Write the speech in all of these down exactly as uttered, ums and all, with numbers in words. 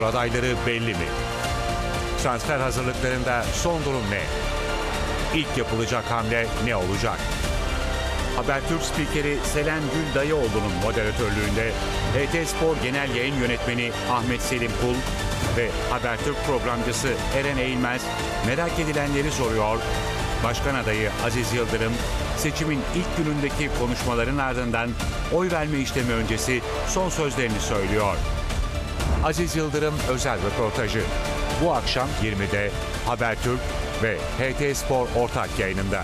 Adayları belli mi? Transfer hazırlıklarında son durum ne? İlk yapılacak hamle ne olacak? Habertürk spikeri Selen Gül Dayıoğlu'nun moderatörlüğünde H T Spor Genel Yayın Yönetmeni Ahmet Selim Kul ve Habertürk programcısı Eren Eğilmez merak edilenleri soruyor. Başkan adayı Aziz Yıldırım seçimin ilk günündeki konuşmaların ardından oy verme işlemi öncesi son sözlerini söylüyor. Aziz Yıldırım özel röportajı bu akşam yirmide Habertürk ve H T Spor ortak yayınında.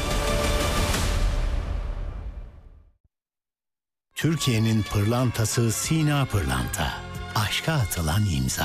Türkiye'nin pırlantası Sina Pırlanta. Aşka atılan imza.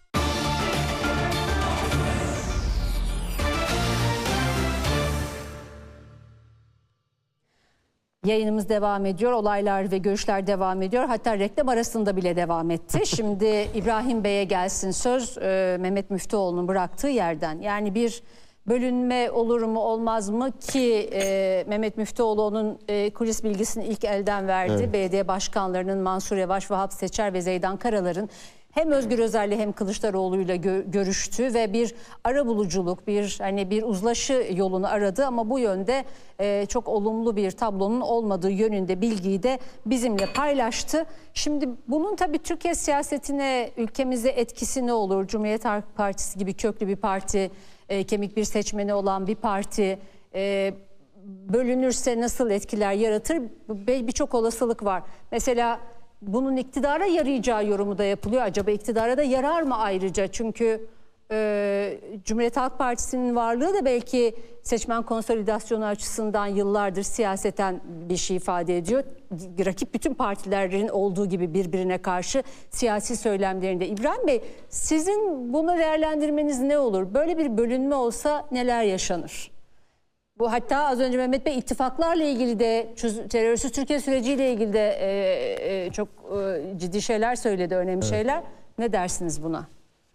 Yayınımız devam ediyor. Olaylar ve görüşler devam ediyor. Hatta reklam arasında bile devam etti. Şimdi İbrahim Bey'e gelsin söz e, Mehmet Müftüoğlu'nun bıraktığı yerden. Yani bir bölünme olur mu olmaz mı ki e, Mehmet Müftüoğlu onun e, kulis bilgisini ilk elden verdi. Evet. Belediye başkanlarının Mansur Yavaş, Vahap Seçer ve Zeydan Karalar'ın hem Özgür Özel'le hem Kılıçdaroğlu'yla gö görüştü ve bir arabuluculuk, bir hani bir uzlaşı yolunu aradı ama bu yönde e, çok olumlu bir tablonun olmadığı yönünde bilgiyi de bizimle paylaştı. Şimdi bunun tabii Türkiye siyasetine, ülkemize etkisi ne olur? Cumhuriyet Halk Partisi gibi köklü bir parti, e, kemik bir seçmeni olan bir parti e, bölünürse nasıl etkiler yaratır? Birçok olasılık var. Mesela bunun iktidara yarayacağı yorumu da yapılıyor. Acaba iktidara da yarar mı ayrıca? Çünkü e, Cumhuriyet Halk Partisi'nin varlığı da belki seçmen konsolidasyonu açısından yıllardır siyaseten bir şey ifade ediyor. Rakip bütün partilerin olduğu gibi birbirine karşı siyasi söylemlerinde. İbrahim Bey, sizin bunu değerlendirmeniz ne olur? Böyle bir bölünme olsa neler yaşanır? Bu hatta az önce Mehmet Bey ittifaklarla ilgili de terörsüz Türkiye süreciyle ilgili de e, e, çok e, ciddi şeyler söyledi, önemli evet. şeyler. Ne dersiniz buna?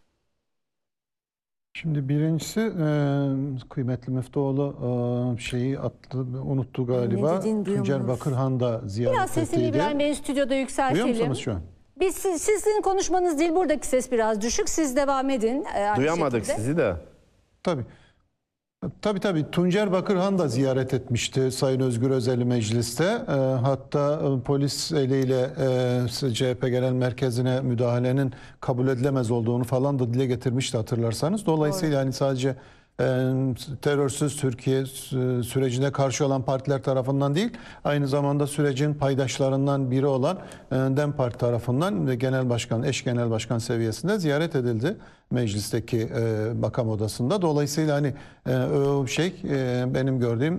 Şimdi birincisi e, kıymetli Müftüoğlu e, şeyi attı, unuttu galiba. Tuncer Bakırhan da ziyaret biraz ettiydi. Biraz sesini İbrahim Bey'in stüdyoda yükseltelim. Duyuyor musunuz şu an? Biz, siz, sizin konuşmanız değil, buradaki ses biraz düşük. Siz devam edin. E, Duyamadık şekilde. sizi de. Tabii. Tabii tabii Tuncer Bakırhan da ziyaret etmişti Sayın Özgür Özel'i mecliste. E, hatta e, polis eliyle e, C H P Genel Merkezi'ne müdahalenin kabul edilemez olduğunu falan da dile getirmişti hatırlarsanız. Dolayısıyla yani sadece e, terörsüz Türkiye sürecine karşı olan partiler tarafından değil, aynı zamanda sürecin paydaşlarından biri olan e, DEM Parti tarafından ve Genel Başkan, eş Genel Başkan seviyesinde ziyaret edildi meclisteki e, makam odasında. Dolayısıyla hani e, o şey e, benim gördüğüm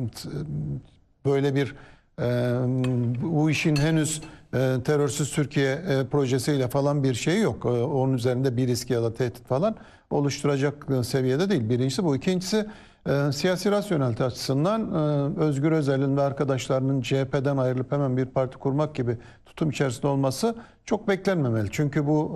böyle bir e, bu işin henüz e, terörsüz Türkiye e, projesiyle falan bir şey yok. E, onun üzerinde bir risk ya da tehdit falan oluşturacak seviyede değil. Birincisi bu. İkincisi e, siyasi rasyonelite açısından e, Özgür Özel'in ve arkadaşlarının C H P'den ayrılıp hemen bir parti kurmak gibi tutum içerisinde olması çok beklenmemeli. Çünkü bu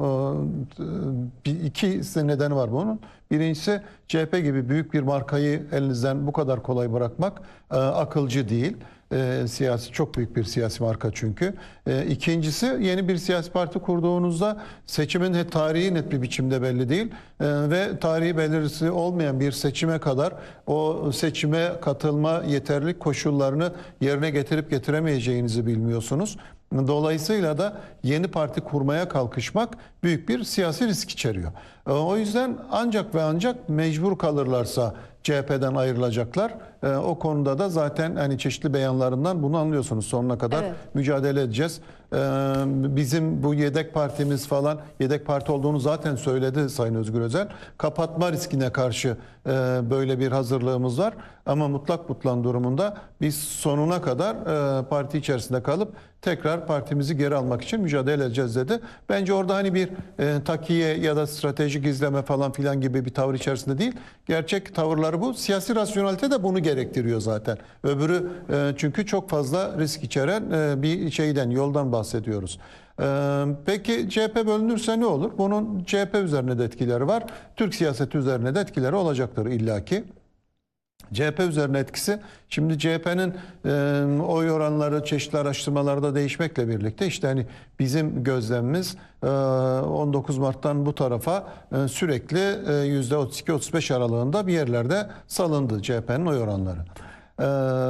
e, iki nedeni var bunun. Birincisi C H P gibi büyük bir markayı elinizden bu kadar kolay bırakmak e, akılcı değil. E, siyasi çok büyük bir siyasi marka çünkü. E, ikincisi yeni bir siyasi parti kurduğunuzda seçimin he, tarihi net bir biçimde belli değil e, ve tarihi belirtisi olmayan bir seçime kadar o seçime katılma yeterlilik koşullarını yerine getirip getiremeyeceğinizi bilmiyorsunuz. Dolayısıyla da yeni parti kurmaya kalkışmak büyük bir siyasi risk içeriyor. O yüzden ancak ve ancak mecbur kalırlarsa C H P'den ayrılacaklar. O konuda da zaten hani çeşitli beyanlarından bunu anlıyorsunuz. Sonuna kadar evet. mücadele edeceğiz. Bizim bu yedek partimiz falan, yedek parti olduğunu zaten söyledi Sayın Özgür Özel. Kapatma riskine karşı böyle bir hazırlığımız var. Ama mutlak butlan durumunda biz sonuna kadar parti içerisinde kalıp tekrar partimizi geri almak için mücadele edeceğiz dedi. Bence orada hani bir e, takiye ya da stratejik izleme falan filan gibi bir tavır içerisinde değil. Gerçek tavırları bu. Siyasi rasyonelite de bunu gerektiriyor zaten. Öbürü e, çünkü çok fazla risk içeren e, bir şeyden, yoldan bahsediyoruz. Ee, peki C H P bölünürse ne olur? Bunun C H P üzerine de etkileri var. Türk siyaseti üzerine de etkileri olacaktır illaki. C H P üzerine etkisi, şimdi C H P'nin e, oy oranları çeşitli araştırmalarda değişmekle birlikte işte hani bizim gözlemimiz e, on dokuz Mart'tan bu tarafa e, sürekli e, yüzde otuz iki otuz beş aralığında bir yerlerde salındı C H P'nin oy oranları. Ee,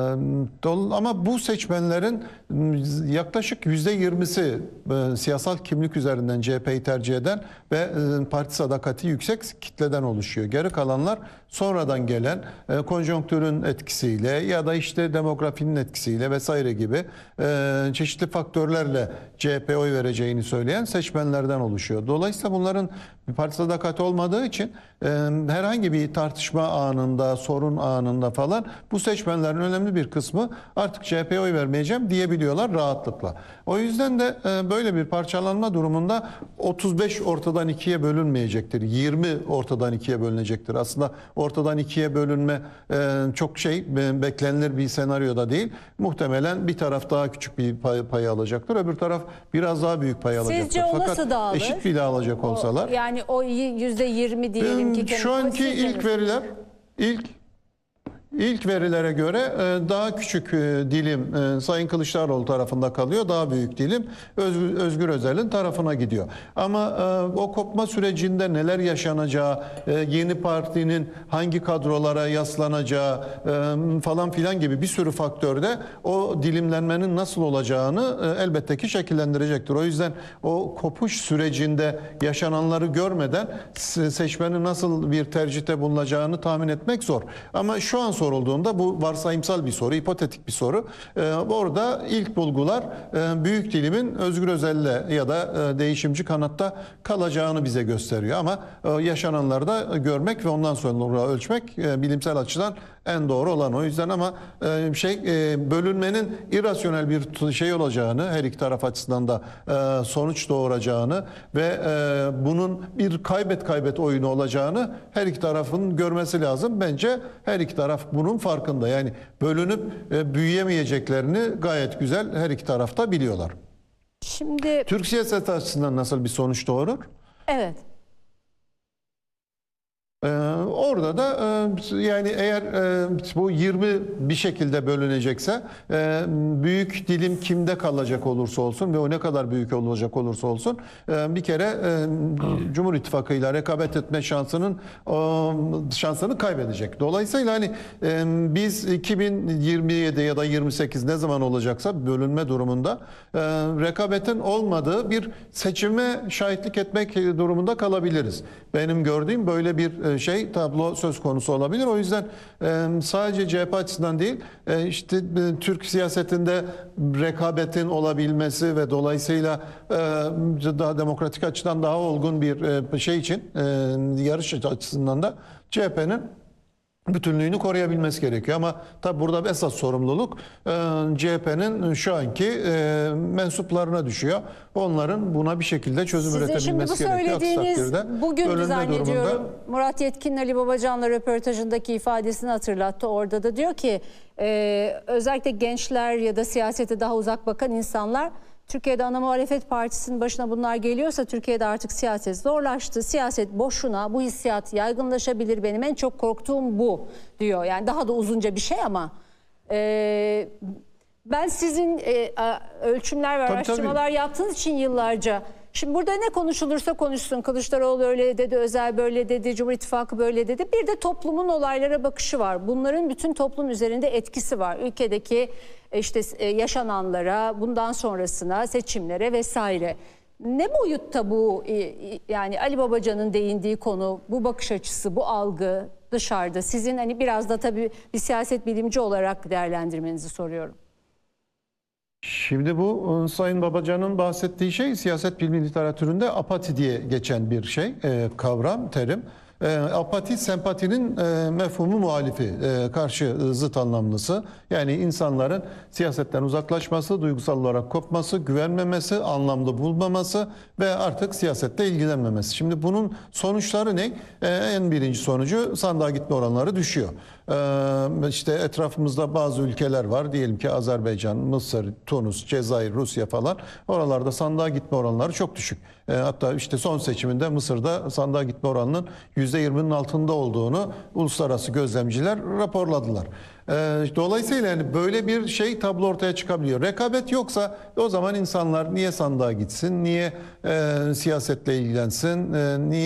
ama bu seçmenlerin yaklaşık yüzde yirmisi e, siyasal kimlik üzerinden C H P'yi tercih eden ve e, parti sadakati yüksek kitleden oluşuyor. Geri kalanlar sonradan gelen e, konjonktürün etkisiyle ya da işte demografinin etkisiyle vesaire gibi e, çeşitli faktörlerle C H P'ye oy vereceğini söyleyen seçmenlerden oluşuyor. Dolayısıyla bunların bir parti sadakati olmadığı için e, herhangi bir tartışma anında, sorun anında falan bu seçmenlerin önemli bir kısmı artık C H P'ye oy vermeyeceğim diyebiliyorlar rahatlıkla. O yüzden de e, böyle bir parçalanma durumunda otuz beş ortadan ikiye bölünmeyecektir. yirmi ortadan ikiye bölünecektir. Aslında ortadan ikiye bölünme e, çok şey e, beklenilir bir senaryoda değil. Muhtemelen bir taraf daha küçük bir pay, pay alacaktır. Öbür taraf biraz daha büyük pay alacaktır. Sizce o Fakat nasıl dağılır? eşit bile alacak olsalar. O, yani o yüzde yirmi diyelim ki. Şu anki Sizce ilk nasıl? veriler, ilk İlk verilere göre daha küçük dilim Sayın Kılıçdaroğlu tarafında kalıyor. Daha büyük dilim Özgür Özel'in tarafına gidiyor. Ama o kopma sürecinde neler yaşanacağı, yeni partinin hangi kadrolara yaslanacağı falan filan gibi bir sürü faktörde o dilimlenmenin nasıl olacağını elbette ki şekillendirecektir. O yüzden o kopuş sürecinde yaşananları görmeden seçmenin nasıl bir tercihte bulunacağını tahmin etmek zor. Ama şu an sorulduğunda bu varsayımsal bir soru, hipotetik bir soru. Ee, orada ilk bulgular e, büyük dilimin Özgür Özel'le ya da e, değişimci kanatta kalacağını bize gösteriyor. Ama e, yaşananları da görmek ve ondan sonra ölçmek e, bilimsel açıdan en doğru olan. O yüzden ama e, şey e, bölünmenin irrasyonel bir şey olacağını, her iki taraf açısından da e, sonuç doğuracağını ve e, bunun bir kaybet kaybet oyunu olacağını her iki tarafın görmesi lazım. Bence her iki taraf bunun farkında. Yani bölünüp e, büyüyemeyeceklerini gayet güzel her iki tarafta biliyorlar. Şimdi Türk siyaseti açısından nasıl bir sonuç doğurur? evet. Ee, orada da e, yani eğer e, bu yirmi bir şekilde bölünecekse e, büyük dilim kimde kalacak olursa olsun ve o ne kadar büyük olacak olursa olsun e, bir kere e, Cumhur İttifakı'yla rekabet etme şansının o, şansını kaybedecek. Dolayısıyla hani e, biz iki bin yirmi yedi ya da yirmi sekiz ne zaman olacaksa bölünme durumunda e, rekabetin olmadığı bir seçime şahitlik etmek durumunda kalabiliriz. Benim gördüğüm böyle bir şey tablo söz konusu olabilir. O yüzden sadece C H P açısından değil, işte Türk siyasetinde rekabetin olabilmesi ve dolayısıyla daha demokratik açıdan daha olgun bir şey için yarış açısından da C H P'nin bütünlüğünü koruyabilmesi gerekiyor. Ama tabi burada esas sorumluluk C H P'nin şu anki mensuplarına düşüyor. Onların buna bir şekilde çözüm Sizin üretebilmesi şimdi bu gerekiyor. söylediğiniz bugün bölünme zannediyorum durumunda... Murat Yetkin'in Ali Babacan'la röportajındaki ifadesini hatırlattı. Orada da diyor ki e, özellikle gençler ya da siyasete daha uzak bakan insanlar Türkiye'de ana muhalefet partisinin başına bunlar geliyorsa Türkiye'de artık siyaset zorlaştı. Siyaset boşuna, bu hissiyat yaygınlaşabilir, benim en çok korktuğum bu diyor. Yani daha da uzunca bir şey ama e, ben sizin e, ölçümler ve Tabii, araştırmalar tabii. yaptığınız için yıllarca, şimdi burada ne konuşulursa konuşsun, Kılıçdaroğlu öyle dedi, Özel böyle dedi, Cumhur İttifakı böyle dedi. Bir de toplumun olaylara bakışı var. Bunların bütün toplum üzerinde etkisi var. Ülkedeki işte yaşananlara, bundan sonrasına, seçimlere vesaire. Ne boyutta bu, yani Ali Babacan'ın değindiği konu, bu bakış açısı, bu algı dışarıda? Sizin hani biraz da tabii bir siyaset bilimci olarak değerlendirmenizi soruyorum. Şimdi bu Sayın Babacan'ın bahsettiği şey siyaset bilimi literatüründe apati diye geçen bir şey, e, kavram, terim. E, apati sempatinin e, mefhumu muhalifi, e, karşı zıt anlamlısı. Yani insanların siyasetten uzaklaşması, duygusal olarak kopması, güvenmemesi, anlamlı bulmaması ve artık siyasette ilgilenmemesi. Şimdi bunun sonuçları ne? E, en birinci sonucu sandığa gitme oranları düşüyor. Ee, işte etrafımızda bazı ülkeler var. Diyelim ki Azerbaycan, Mısır, Tunus, Cezayir, Rusya falan. Oralarda sandığa gitme oranları çok düşük. Ee, hatta işte son seçiminde Mısır'da sandığa gitme oranının yüzde yüzde yirminin altında olduğunu uluslararası gözlemciler raporladılar. Ee, Dolayısıyla yani böyle bir şey tablo ortaya çıkabiliyor. Rekabet yoksa o zaman insanlar niye sandığa gitsin, niye e, siyasetle ilgilensin, e, niye